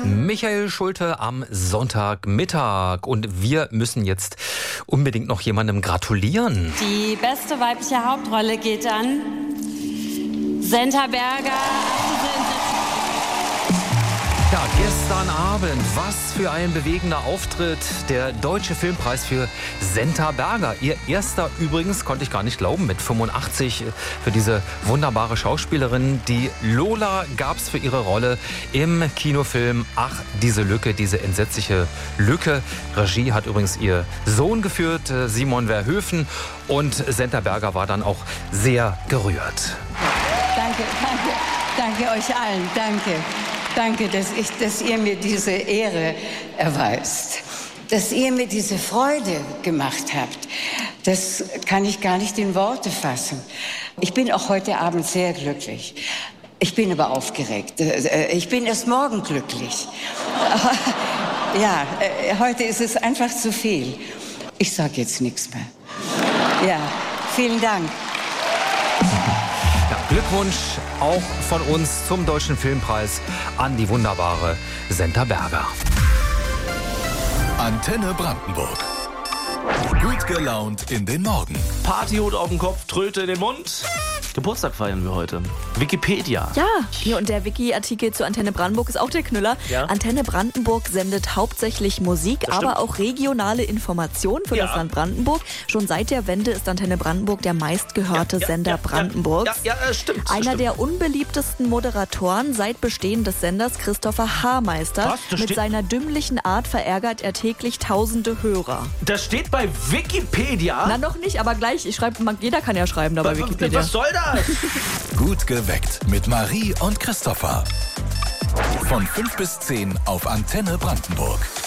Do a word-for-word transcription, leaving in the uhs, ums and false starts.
Michael Schulte am Sonntagmittag. Und wir müssen jetzt unbedingt noch jemandem gratulieren. Die beste weibliche Hauptrolle geht an Senta Berger. Ja, gestern Abend, was für ein bewegender Auftritt. Der Deutsche Filmpreis für Senta Berger. Ihr erster übrigens, konnte ich gar nicht glauben, mit fünfundachtzig für diese wunderbare Schauspielerin. Die Lola gab es für ihre Rolle im Kinofilm Ach, diese Lücke, diese entsetzliche Lücke. Regie hat übrigens ihr Sohn geführt, Simon Verhoeven. Und Senta Berger war dann auch sehr gerührt. Danke, danke, danke euch allen, danke. Danke, dass, ich, dass ihr mir diese Ehre erweist, dass ihr mir diese Freude gemacht habt. Das kann ich gar nicht in Worte fassen. Ich bin auch heute Abend sehr glücklich. Ich bin aber aufgeregt. Ich bin erst morgen glücklich. Aber, ja, heute ist es einfach zu viel. Ich sage jetzt nichts mehr. Ja, vielen Dank. Ja, Glückwunsch auch von uns zum Deutschen Filmpreis an die wunderbare Senta Berger. Antenne Brandenburg. Gut gelaunt in den Morgen. Partyhut auf dem Kopf, Tröte in den Mund. Geburtstag feiern wir heute. Wikipedia. Ja, hier und der Wiki-Artikel zu Antenne Brandenburg ist auch der Knüller. Ja. Antenne Brandenburg sendet hauptsächlich Musik, aber auch regionale Informationen für Ja. das Land Brandenburg. Schon seit der Wende ist Antenne Brandenburg der meistgehörte Ja, ja, Sender ja, Brandenburgs. Ja, ja, ja, stimmt. Einer stimmt. der unbeliebtesten Moderatoren seit Bestehen des Senders, Christopher Haarmeister. Was? Das Mit steht- seiner dümmlichen Art verärgert er täglich tausende Hörer. Das steht bei Wikipedia. Na, noch nicht, aber gleich. Ich schreibe, jeder kann ja schreiben da bei Wa- wa- Wikipedia. Was soll das? Gut geweckt mit Marie und Christopher. Von fünf bis zehn auf Antenne Brandenburg.